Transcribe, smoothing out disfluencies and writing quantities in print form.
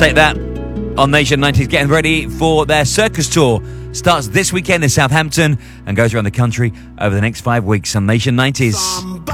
Take that on Nation 90s, getting ready for their circus tour. Starts this weekend in Southampton and goes around the country over the next 5 weeks on Nation 90s.